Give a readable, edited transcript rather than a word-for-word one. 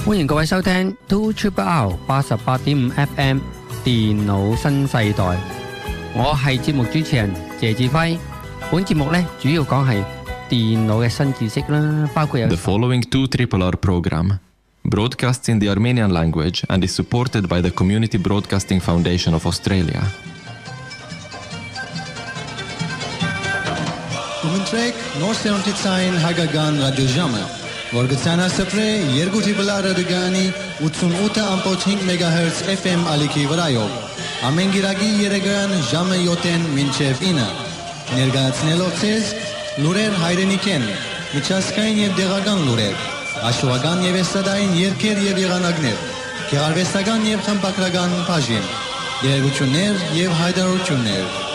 歡迎各位收聽 2RR 88.5 FM 電腦新世代，我係節目主持人謝志輝。本節目呢主要講係電腦嘅新知識啦，包括有 The following 2RR program broadcasts in the Armenian language and is supported by the Community Broadcasting Foundation of Australia. Ումընտրեք նոր սերունդիցային հայկական ռադիոժամը, որ գցանասպրե 2 ռադիոգանի 88.5 MHz FM ալիքի վրայով, ամեն գիրագի երեգան ժամը 7-ին մինչև 9, ներգայացնելով ձեզ լուրեր հայրենիքեն, միջազգային և դեղական լուրեր, աշխուհական և էստադային երգեր և եղանակներ, գեղարվեստական և խմբագրական բաժին, գեղեցկություններ և հայտարարություններ